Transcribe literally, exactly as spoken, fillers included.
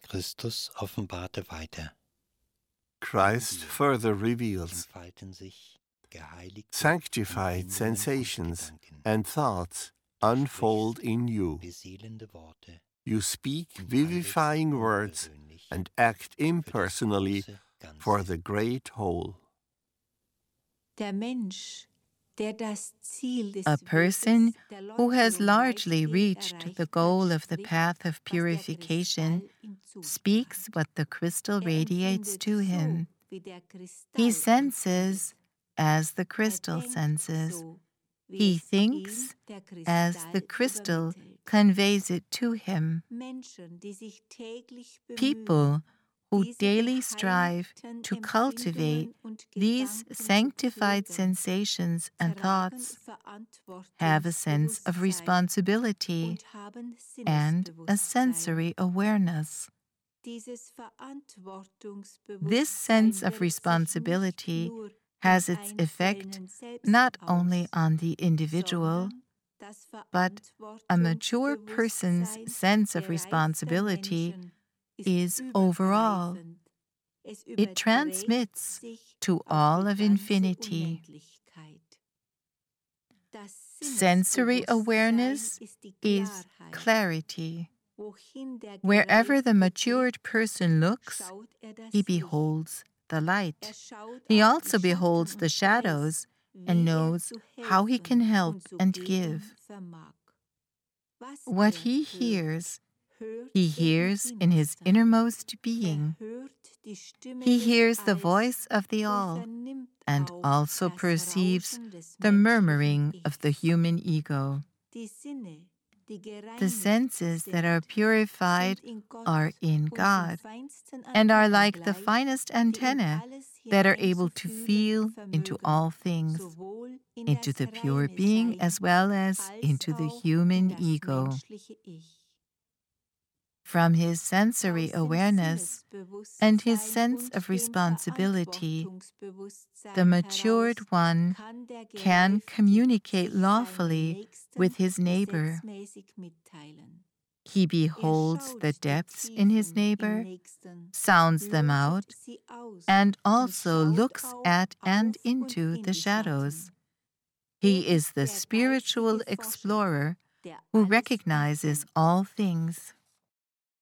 Christus offenbarte weiter. Christ further reveals Entfalten sich geheiligte sanctified Empfindungen sensations und Gedanken. and thoughts unfold in you. Beseelende Worte You speak und vivifying handelt words unpersönlich and act für das impersonally große Ganze. for the great whole. Der Mensch, der das Ziel des A person Weges der who has Läuterung largely weitgehend reached the erreicht goal hat, of the spricht, path of was der purification Kristall ihm zustrahlt. speaks what the crystal Er radiates empfindet to him. so, wie der Kristall He empfindet. senses as the Er crystal denkt senses. so, wie He es thinks ihm der as the Kristall crystal übermittelt. conveys it to him. Menschen, die sich täglich bemühen, People who diese daily strive geheiligten to cultivate Empfindungen und these Gedanken zu sanctified pflegen, sensations and tragen thoughts have a sense of Verantwortungsbewusstsein responsibility und haben and a Sinnesbewusstsein. sensory awareness. Dieses This sense Verantwortungsbewusstsein of wirkt sich responsibility nicht nur has im its effect Einzelnen selbst not aus, only on the individual, sondern das but a mature person's Verantwortungsbewusstsein sense of gereifter responsibility Menschen is ist overall. übergreifend. Es It überträgt transmits sich to auf all die of ganze infinity. Unendlichkeit. Das Sensory Sinnesbewusstsein awareness ist die is Klarheit. clarity. Wohin der Wherever the Gereifte matured blickt, person looks, schaut er das he Licht. beholds the Er light. schaut He auf also die beholds Schatten the und shadows weiß, and wie er knows zu how he can helfen help und zu and geben give. vermag. Was What er he hört, hears, hört he er im hears in his Innersten. innermost being. Er hört die Stimme He des hears the Alls voice of the und All vernimmt and auch also das perceives Rauschen des the menschlichen murmuring of the Ichs. human ego. Die Sinne, die The gereinigt senses that are sind, purified sind in Gott are in und zum God feinsten and are Antennen like the gleich, finest die in antennae alles that are able to hineinzufühlen feel into vermögen, all things, sowohl in into das the pure reine being Sein as well as als into the auch in human das ego. menschliche Ich. From his sensory Aus dem awareness and his Sinnesbewusstsein sense und of dem responsibility, Verantwortungsbewusstsein the matured heraus one kann der can Gereifte communicate sich seinem lawfully Nächsten with his neighbor. gesetzmäßig mitteilen. He Er beholds schaut the die depths in his Tiefen im neighbor, Nächsten, sounds them out, lotet sie aus and und also schaut looks auch at and auf und into in the die shadows. Schatten. He Er is ist the der spiritual geistige Forscher, explorer der who alles recognizes erkennt. all things.